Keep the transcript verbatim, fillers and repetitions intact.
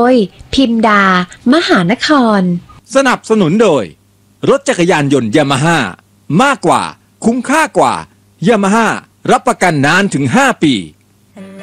ยพิมดามหานครสนับสนุนโดยรถจักรยานยนต์ยามาฮ่ามากกว่าคุ้มค่ากว่ายามาฮ่ารับประกันนานถึงห้าปี